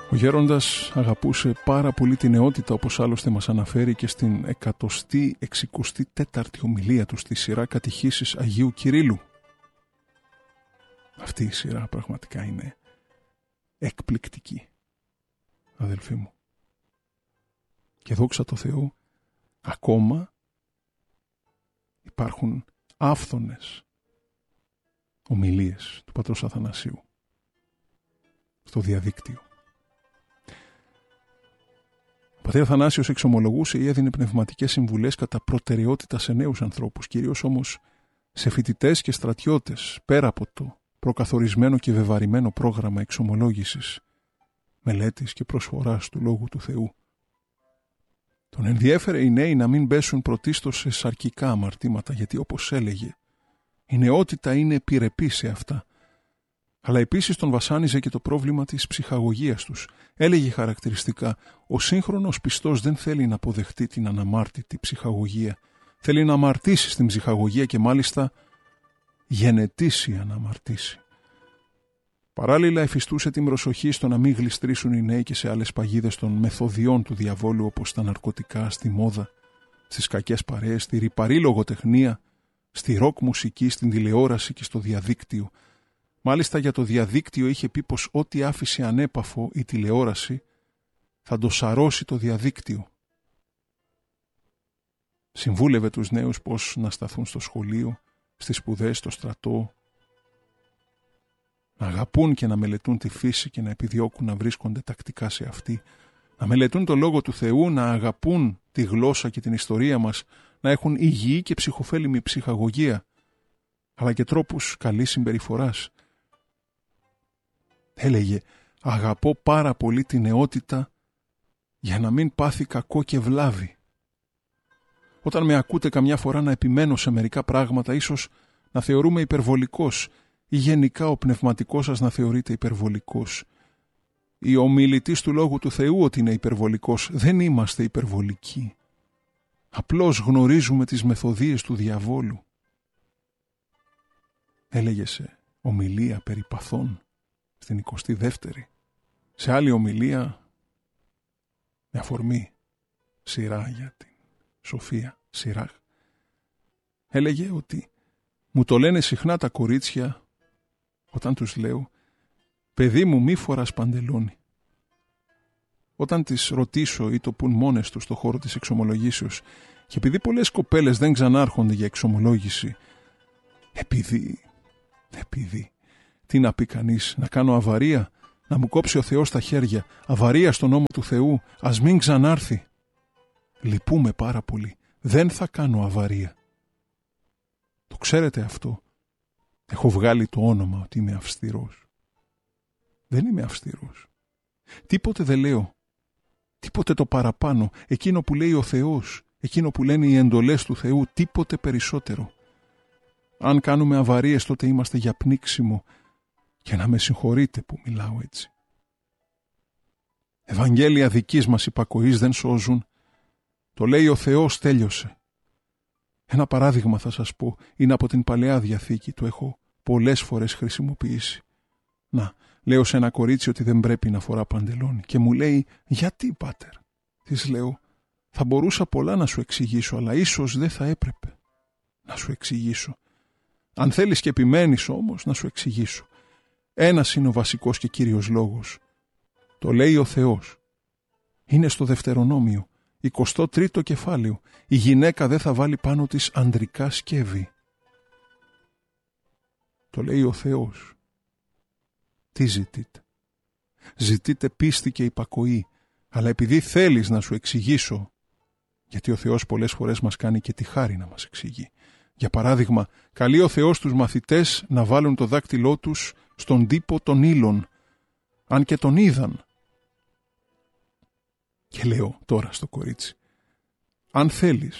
Ο γέροντας αγαπούσε πάρα πολύ την νεότητα, όπως άλλωστε μας αναφέρει και στην 164η ομιλία του στη σειρά Κατηχήσεις Αγίου Κυρίλλου. Αυτή η σειρά πραγματικά είναι εκπληκτική, αδελφοί μου. Και δόξα τω Θεώ, ακόμα υπάρχουν άφθονες ομιλίες του πατρός Αθανασίου στο διαδίκτυο. Ο πατήρ Αθανάσιος εξομολογούσε ή έδινε πνευματικές συμβουλές κατά προτεραιότητα σε νέους ανθρώπους, κυρίως όμως σε φοιτητές και στρατιώτες, πέρα από το προκαθορισμένο και βεβαρημένο πρόγραμμα εξομολόγησης, μελέτης και προσφοράς του Λόγου του Θεού. Τον ενδιέφερε οι νέοι να μην πέσουν πρωτίστως σε σαρκικά αμαρτήματα, γιατί όπως έλεγε, η νεότητα είναι επιρρεπή σε αυτά. Αλλά επίσης τον βασάνιζε και το πρόβλημα της ψυχαγωγίας τους. Έλεγε χαρακτηριστικά, ο σύγχρονος πιστός δεν θέλει να αποδεχτεί την αναμάρτητη ψυχαγωγία. Θέλει να αμαρτήσει στην ψυχαγωγία και μάλιστα γενετήσει αναμαρτήσει. Παράλληλα εφιστούσε την προσοχή στο να μην γλιστρήσουν οι νέοι και σε άλλες παγίδες των μεθοδιών του διαβόλου, όπως τα ναρκωτικά, στη μόδα, στις κακές παρέες, στη ρυπαρή λογοτεχνία, στη ροκ μουσική, στην τηλεόραση και στο διαδίκτυο. Μάλιστα για το διαδίκτυο είχε πει πως ό,τι άφησε ανέπαφο η τηλεόραση θα το σαρώσει το διαδίκτυο. Συμβούλευε τους νέους πώς να σταθούν στο σχολείο, στις σπουδές, στο στρατό, να αγαπούν και να μελετούν τη φύση και να επιδιώκουν να βρίσκονται τακτικά σε αυτή, να μελετούν το Λόγο του Θεού, να αγαπούν τη γλώσσα και την ιστορία μας, να έχουν υγιή και ψυχοφέλιμη ψυχαγωγία, αλλά και τρόπους καλής συμπεριφοράς. Έλεγε, αγαπώ πάρα πολύ τη νεότητα για να μην πάθει κακό και βλάβη. Όταν με ακούτε καμιά φορά να επιμένω σε μερικά πράγματα, ίσως να θεωρούμε υπερβολικός ή γενικά ο πνευματικός σας να θεωρείται υπερβολικός ή ο ομιλητής του Λόγου του Θεού ότι είναι υπερβολικός. Δεν είμαστε υπερβολικοί. Απλώς γνωρίζουμε τις μεθοδίες του διαβόλου. Έλεγε σε ομιλία περί παθών στην 22η. Σε άλλη ομιλία, με αφορμή σειρά για την Σοφία Σιράχ, έλεγε ότι μου το λένε συχνά τα κορίτσια όταν τους λέω «Παιδί μου, μη φοράς παντελόνι». Όταν τις ρωτήσω ή το πουν μόνες τους στο χώρο της εξομολογήσεως, και επειδή πολλές κοπέλες δεν ξανάρχονται για εξομολόγηση, επειδή, τι να πει κανείς, να κάνω αβαρία, να μου κόψει ο Θεός τα χέρια, αβαρία στον νόμο του Θεού, ας μην ξανάρθει. Λυπούμε πάρα πολύ, δεν θα κάνω αβαρία. Το ξέρετε αυτό. Έχω βγάλει το όνομα ότι είμαι αυστηρός. Δεν είμαι αυστηρός. Τίποτε δεν λέω. Τίποτε το παραπάνω. Εκείνο που λέει ο Θεός, εκείνο που λένε οι εντολές του Θεού, τίποτε περισσότερο. Αν κάνουμε αβαρίες, τότε είμαστε για πνίξιμο, και να με συγχωρείτε που μιλάω έτσι. Ευαγγέλια δικής μας υπακοής δεν σώζουν. Το λέει ο Θεός, τέλειωσε. Ένα παράδειγμα θα σας πω, είναι από την Παλαιά Διαθήκη, το έχω πολλές φορές χρησιμοποιήσει. Να, λέω σε ένα κορίτσι ότι δεν πρέπει να φορά παντελόνι και μου λέει «Γιατί, πάτερ?» Της λέω «Θα μπορούσα πολλά να σου εξηγήσω, αλλά ίσως δεν θα έπρεπε να σου εξηγήσω. Αν θέλεις και επιμένεις όμως να σου εξηγήσω. Ένας είναι ο βασικός και κύριος λόγος. Το λέει ο Θεός. Είναι στο Δευτερονόμιο, 23ο κεφάλαιο. Η γυναίκα δεν θα βάλει πάνω της ανδρικά σκεύη. Το λέει ο Θεός. Τι ζητείτε? Ζητείτε πίστη και υπακοή, αλλά επειδή θέλεις να σου εξηγήσω, γιατί ο Θεός πολλές φορές μας κάνει και τη χάρη να μας εξηγεί. Για παράδειγμα, καλεί ο Θεός τους μαθητές να βάλουν το δάκτυλό τους στον τύπο των ύλων, αν και τον είδαν. Και λέω τώρα στο κορίτσι, αν θέλεις,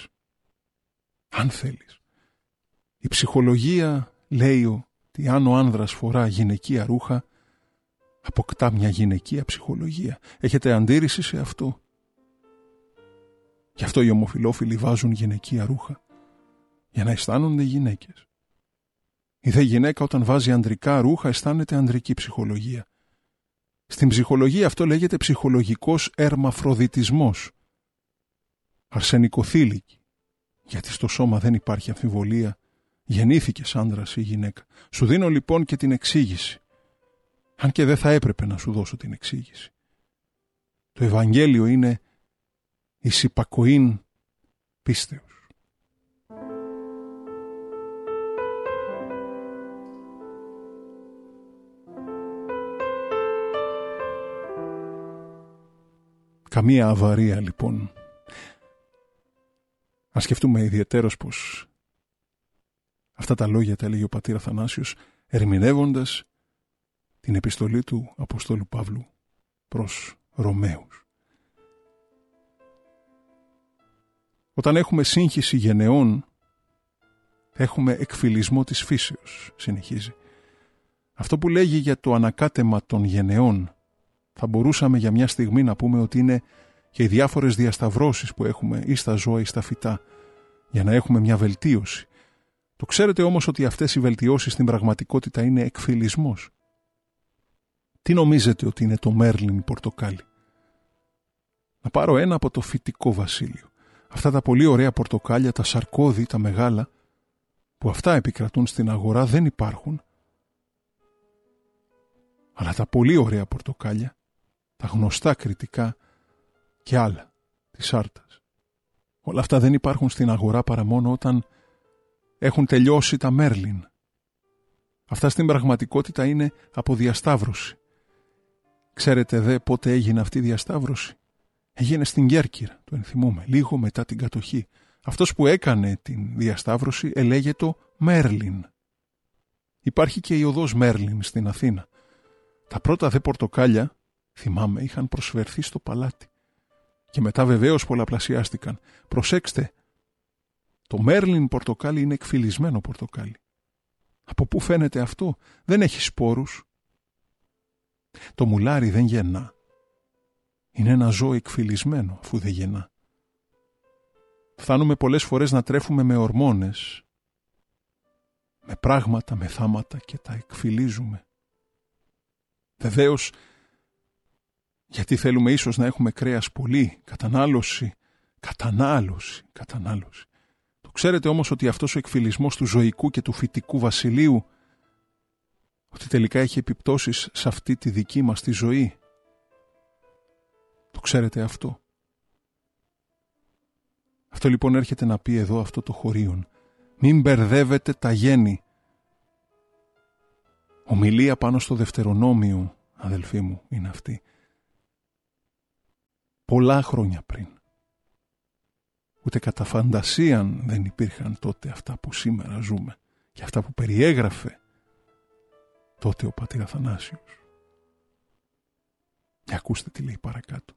η ψυχολογία λέει ότι αν ο άνδρας φορά γυναικεία ρούχα, αποκτά μια γυναικεία ψυχολογία. Έχετε αντίρρηση σε αυτό? Γι' αυτό οι ομοφυλόφιλοι βάζουν γυναικεία ρούχα, για να αισθάνονται γυναίκες. Η δε γυναίκα όταν βάζει ανδρικά ρούχα αισθάνεται ανδρική ψυχολογία. Στην ψυχολογία αυτό λέγεται ψυχολογικός ερμαφροδιτισμός. Αρσενικοθήλικη, γιατί στο σώμα δεν υπάρχει αμφιβολία, γεννήθηκες άντρας ή γυναίκα. Σου δίνω λοιπόν και την εξήγηση, αν και δεν θα έπρεπε να σου δώσω την εξήγηση. Το Ευαγγέλιο είναι εις υπακοήν πίστεως. Καμία αβαρία λοιπόν. Ας σκεφτούμε ιδιαιτέρως πως αυτά τα λόγια τα έλεγε ο πατήρ Αθανάσιος ερμηνεύοντας την επιστολή του Αποστόλου Παύλου προς Ρωμαίους. Όταν έχουμε σύγχυση γενεών, έχουμε εκφυλισμό της φύσεως, συνεχίζει. Αυτό που λέγει για το ανακάτεμα των γενεών, θα μπορούσαμε για μια στιγμή να πούμε ότι είναι και οι διάφορες διασταυρώσεις που έχουμε ή στα ζώα ή στα φυτά, για να έχουμε μια βελτίωση. Το ξέρετε όμως ότι αυτές οι βελτιώσεις στην πραγματικότητα είναι εκφυλισμός. Τι νομίζετε ότι είναι το μέρλιν πορτοκάλι? Να πάρω ένα από το φυτικό βασίλειο. Αυτά τα πολύ ωραία πορτοκάλια, τα σαρκώδη, τα μεγάλα, που αυτά επικρατούν στην αγορά, δεν υπάρχουν. Αλλά τα πολύ ωραία πορτοκάλια, τα γνωστά κριτικά και άλλα της Άρτας, όλα αυτά δεν υπάρχουν στην αγορά παρά μόνο όταν έχουν τελειώσει τα μέρλιν. Αυτά στην πραγματικότητα είναι από διασταύρωση. Ξέρετε δε πότε έγινε αυτή η διασταύρωση? Έγινε στην Κέρκυρα, το ενθυμούμε, λίγο μετά την κατοχή. Αυτός που έκανε την διασταύρωση ελέγεται Μέρλιν. Υπάρχει και η οδός Μέρλιν στην Αθήνα. Τα πρώτα δε πορτοκάλια, θυμάμαι, είχαν προσφερθεί στο παλάτι. Και μετά βεβαίως πολλαπλασιάστηκαν. Προσέξτε, το Μέρλιν πορτοκάλι είναι εκφυλισμένο πορτοκάλι. Από πού φαίνεται αυτό? Δεν έχει σπόρους. Το μουλάρι δεν γεννά. Είναι ένα ζώο εκφυλισμένο αφού δεν γεννά. Φτάνουμε πολλές φορές να τρέφουμε με ορμόνες, με πράγματα, με θάματα και τα εκφυλίζουμε. Βεβαίως, γιατί θέλουμε ίσως να έχουμε κρέας πολύ, κατανάλωση. Το ξέρετε όμως ότι αυτός ο εκφυλισμός του ζωικού και του φυτικού βασιλείου, ότι τελικά έχει επιπτώσεις σε αυτή τη δική μας τη ζωή? Το ξέρετε αυτό? Αυτό λοιπόν έρχεται να πει εδώ αυτό το χωρίον. Μην μπερδεύετε τα γέννη. Ομιλία πάνω στο Δευτερονόμιο, αδελφοί μου, είναι αυτή. Πολλά χρόνια πριν. Ούτε κατά φαντασίαν δεν υπήρχαν τότε αυτά που σήμερα ζούμε και αυτά που περιέγραφε τότε ο πατήρ Αθανάσιος. Και ακούστε τι λέει παρακάτω.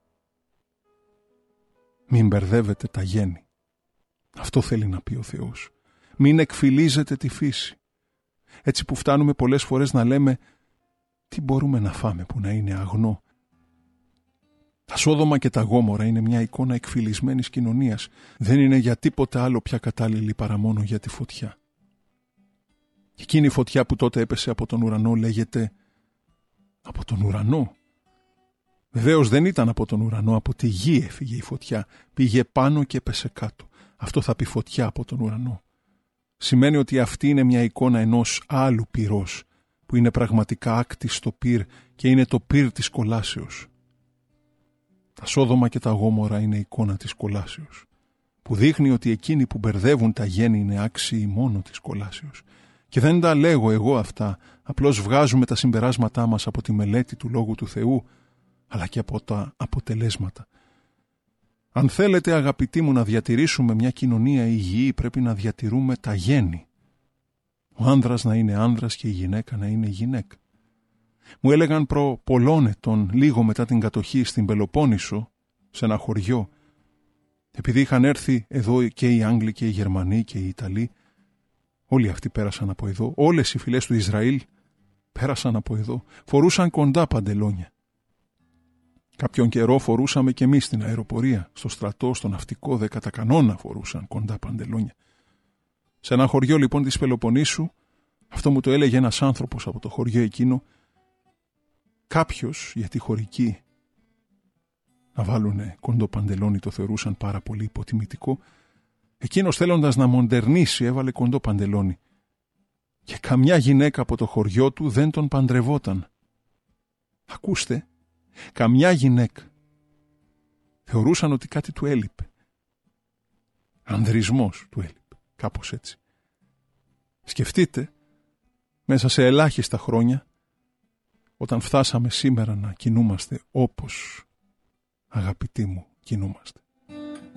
Μην μπερδεύετε τα γέννη. Αυτό θέλει να πει ο Θεός. Μην εκφυλίζετε τη φύση. Έτσι που φτάνουμε πολλές φορές να λέμε τι μπορούμε να φάμε που να είναι αγνό. Τα Σόδομα και τα Γόμορα είναι μια εικόνα εκφυλισμένης κοινωνίας. Δεν είναι για τίποτα άλλο πια κατάλληλη παρά μόνο για τη φωτιά. Και εκείνη η φωτιά που τότε έπεσε από τον ουρανό λέγεται από τον ουρανό. Βεβαίως δεν ήταν από τον ουρανό, από τη γη έφυγε η φωτιά. Πήγε πάνω και έπεσε κάτω. Αυτό θα πει φωτιά από τον ουρανό. Σημαίνει ότι αυτή είναι μια εικόνα ενός άλλου πυρός, που είναι πραγματικά άκτιστο πυρ και είναι το πυρ της κολάσεως. Τα Σόδομα και τα Γόμορα είναι εικόνα της κολάσεως, που δείχνει ότι εκείνοι που μπερδεύουν τα γέννη είναι άξιοι μόνο της κολάσεως. Και δεν τα λέγω εγώ αυτά, απλώς βγάζουμε τα συμπεράσματά μας από τη μελέτη του Λόγου του Θεού, αλλά και από τα αποτελέσματα. Αν θέλετε, αγαπητοί μου, να διατηρήσουμε μια κοινωνία υγιή, πρέπει να διατηρούμε τα γέννη. Ο άνδρας να είναι άνδρας και η γυναίκα να είναι γυναίκα. Μου έλεγαν προ πολλών ετών, λίγο μετά την κατοχή στην Πελοπόννησο, σε ένα χωριό, επειδή είχαν έρθει εδώ και οι Άγγλοι και οι Γερμανοί και οι Ιταλοί, όλοι αυτοί πέρασαν από εδώ, όλες οι φυλές του Ισραήλ πέρασαν από εδώ, φορούσαν κοντά παντελόνια. Κάποιον καιρό φορούσαμε και εμείς στην αεροπορία, στο στρατό, στο ναυτικό, δε κατά κανόνα φορούσαν κοντά παντελόνια. Σε ένα χωριό λοιπόν της Πελοποννήσου, αυτό μου το έλεγε ένας άνθρωπος από το χωριό εκείνο, Κάποιος, γιατί χωρικοί να βάλουνε κοντό παντελόνι το θεωρούσαν πάρα πολύ υποτιμητικό, εκείνος θέλοντας να μοντερνήσει έβαλε κοντό παντελόνι και καμιά γυναίκα από το χωριό του δεν τον παντρευόταν. Ακούστε, καμιά γυναίκα. Θεωρούσαν ότι κάτι του έλειπε. Ανδρισμός του έλειπε, κάπως έτσι. Σκεφτείτε, μέσα σε ελάχιστα χρόνια, όταν φτάσαμε σήμερα να κινούμαστε όπως, αγαπητοί μου, κινούμαστε.